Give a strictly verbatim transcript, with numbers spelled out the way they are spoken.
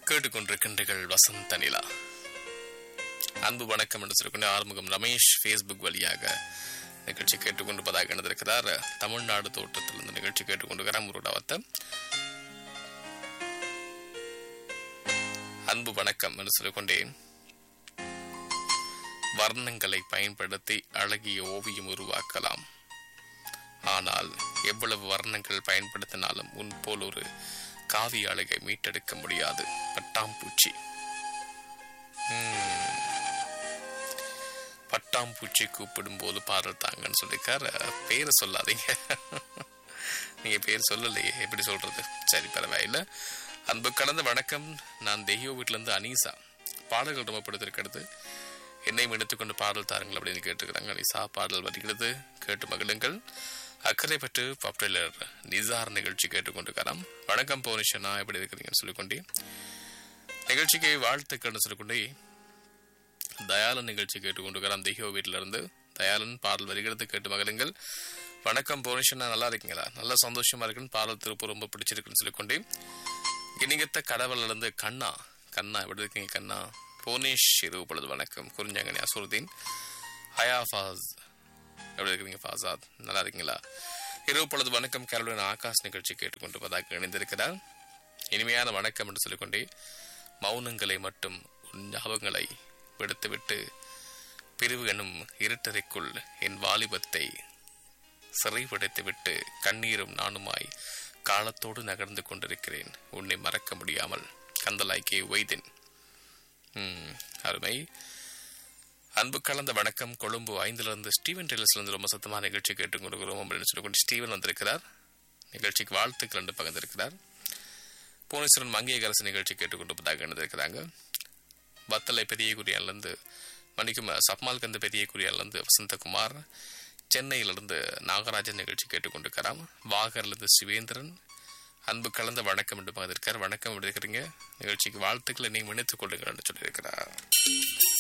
கேட்டுக்கொண்டிருக்கின்றீர்கள் வசந்த நிலா. அன்பு வணக்கம் என்று சொல்லிக்கொண்டு ஆறுமுகம் ரமேஷ் ஃபேஸ்புக் வழியாக நிகழ்ச்சி கேட்டுக்கொண்டிருப்பதாக இணைந்திருக்கிறார். தமிழ்நாடு தோட்டத்தில் இந்த நிகழ்ச்சி கேட்டுக்கொண்டிருக்கிறார் முருடாவத்த. அன்பு வணக்கம் என்று சொல்லிக்கொண்டே வர்ணங்களை பயன்படுத்தி அழகிய ஓவியம் உருவாக்கலாம். ஆனால் எவ்வளவு வர்ணங்கள் பயன்படுத்தினாலும் உன் போல் ஒரு காவிய அழகை மீட்டெடுக்க முடியாது. பட்டாம்பூச்சி பட்டாம்பூச்சி கூப்பிடும் போது பாடல் தாங்கன்னு சொல்லிருக்கார். பேரை சொல்லாதீங்க, நீங்க பேர் சொல்லலையே, எப்படி சொல்றது? சரி, பரவாயில்ல. அன்பு கலந்த வணக்கம். நான் தெய்யோ வீட்டுல இருந்து அனீசா. பாடல்கள் ரொம்ப பிடித்திருக்கிறது, என்னையும் எடுத்துக்கொண்டு பாடல் தாருங்கள் அப்படின்னு கேட்டுக்கிறாங்க. அனீசா, பாடல் வருகிறது, கேட்டு மகிழுங்கள். அக்கறை பற்று பாப்புலர் நிசார் நிகழ்ச்சி கேட்டுக்கொண்டிருக்கலாம். வணக்கம் போனிஷனா, எப்படி இருக்கிறீங்கன்னு சொல்லிக்கொண்டே நிகழ்ச்சிக்கு வாழ்த்துக்கள்னு சொல்லிக்கொண்டே தயாளன் நிகழ்ச்சி கேட்டுக்கொண்டிருக்கலாம். தெய்யோ வீட்டில இருந்து தயாளன் பாடல் வருகிறது, கேட்டு மகிழுங்கள். வணக்கம் போனிஷனா, நல்லா இருக்கீங்களா? நல்லா சந்தோஷமா இருக்குன்னு பாடல் திருப்பூர் ரொம்ப பிடிச்சிருக்குன்னு சொல்லிக்கொண்டே இனிங்கத்த கடவுள் இருந்து கண்ணா கண்ணா எப்படி இருக்கீங்க கண்ணா? போனேஷ் இரவு பொழுது வணக்கம். குறிஞ்சாங்கனி அசூருதீன் ஹயா ஃபாஸ் எப்படி இருக்கிறீங்க? ஃபாசாத் நல்லா இருக்கீங்களா? இரவு பொழுது வணக்கம். கேரளின் ஆகாஷ் நிகழ்ச்சி கேட்டுக்கொண்டு பதாக இணைந்திருக்கிறார். இனிமையான வணக்கம் என்று சொல்லிக்கொண்டே மௌனங்களை மட்டும் உன் ஞாபகங்களை விடுத்துவிட்டு பிரிவு எனும் இருட்டறைக்குள் என் வாலிபத்தை சிறைப்படுத்திவிட்டு கண்ணீரும் நானுமாய் காலத்தோடு நகர்ந்து கொண்டிருக்கிறேன். உன்னை மறக்க முடியாமல். கந்தலாய்க்கே வைதின். உம் அருமை. அன்பு கலந்த வணக்கம். கொழும்பு ஐந்துல இருந்து ஸ்டீவன் டெய்லர்ஸ்ல இருந்து ரொம்ப சத்தமான நிகழ்ச்சி கேட்டுக்கொண்டிருக்கிறோம் அப்படின்னு சொல்லிக்கொண்டு ஸ்டீவன் வந்திருக்கிறார். நிகழ்ச்சிக்கு வாழ்த்துக்கள் என்று பகிர்ந்திருக்கிறார். பூனேஸ்வரன் மங்கையரசு நிகழ்ச்சி கேட்டுக்கொண்டிருப்பதாக இணைந்திருக்கிறாங்க. வத்தலை பெரிய குறியாலிருந்து மணிக்கும் சப்மால் கந்த பெரிய குறியாலிருந்து வசந்தகுமார். சென்னையிலிருந்து நாகராஜன் நிகழ்ச்சி கேட்டுக்கொண்டிருக்கிறார். வாகரிலிருந்து சிவேந்திரன். அன்பு கலந்த வணக்கம் என்று பகிர்ந்திருக்கார். வணக்கம் எப்படி இருக்கிறீங்க? நிகழ்ச்சிக்கு வாழ்த்துக்களை நீங்கள் இணைத்துக் கொள்ளுங்கள் என்று சொல்லியிருக்கிறார்.